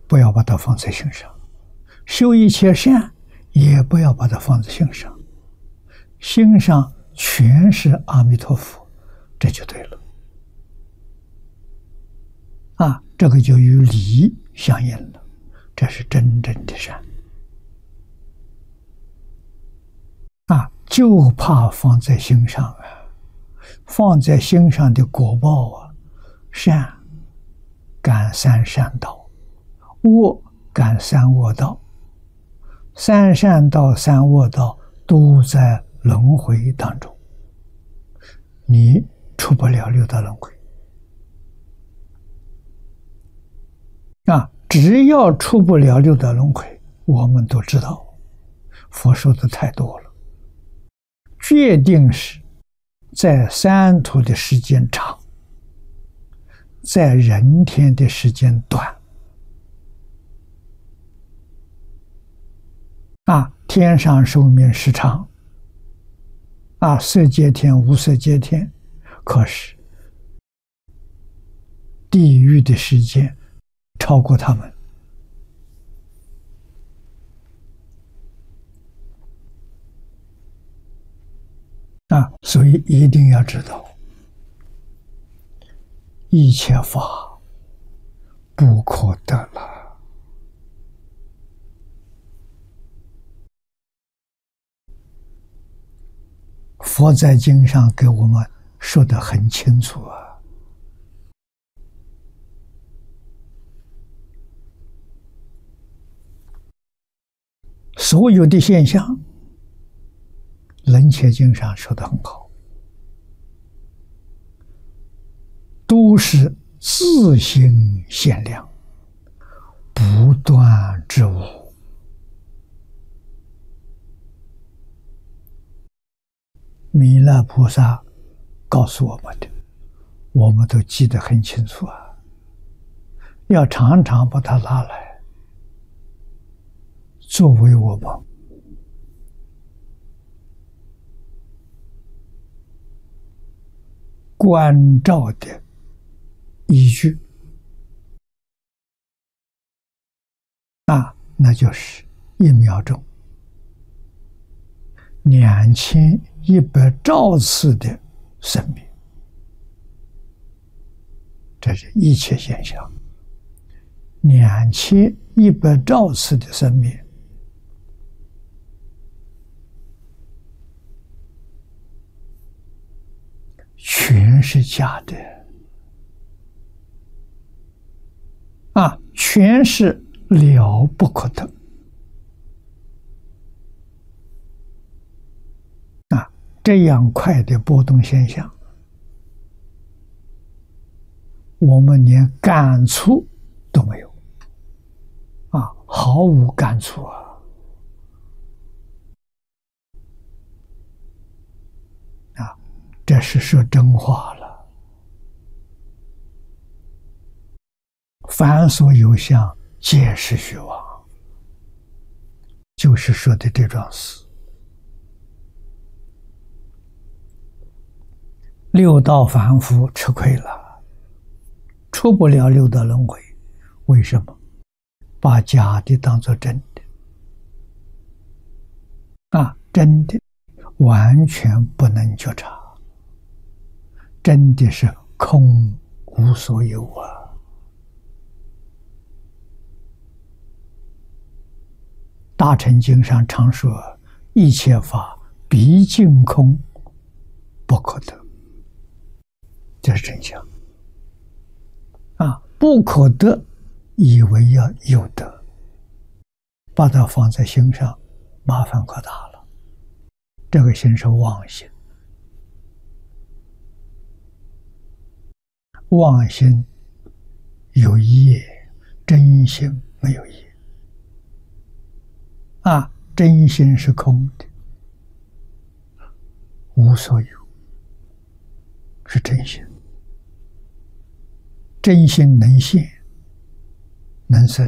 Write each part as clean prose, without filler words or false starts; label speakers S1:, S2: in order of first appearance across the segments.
S1: 不要把它放在心上；修一切善，也不要把它放在心上。心上全是阿弥陀佛，这就对了。这个就与理相应了，这是真正的善。就怕放在心上放在心上的果报善感三善道，恶感三恶道，三善道三恶道都在轮回当中，你出不了六道轮回只要出不了六道轮回，我们都知道佛说的太多了，决定是在三途的时间长，在人天的时间短天上寿命时长色界天无色界天，可是地狱的时间超过他们所以一定要知道，一切法不可得了。佛在经上给我们说得很清楚所有的现象，楞伽经上说得很好，都是自性现量，不断之物。弥勒菩萨告诉我们的，我们都记得很清楚要常常把它拿来作为我们关照的依据那就是1秒钟2100兆次的生命，这是一切现象。2100兆次的生命，全是假的全是了不可得这样快的波动现象，我们连感触都没有毫无感触这是说真话了。凡所有相，皆是虚妄，就是说的这桩事。六道凡夫吃亏了，出不了六道轮回。为什么？把假的当作真的真的完全不能觉察，真的是空无所有大乘经上常说，一切法毕竟空，不可得，这是真相不可得，以为要有得，把它放在心上，麻烦可大了。这个心是妄心，妄心有业，真心没有业真心是空的，无所有，是真心。真心能现能生，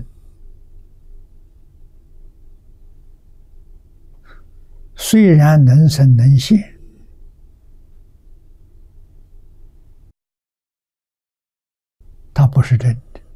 S1: 虽然能生能现，它不是真的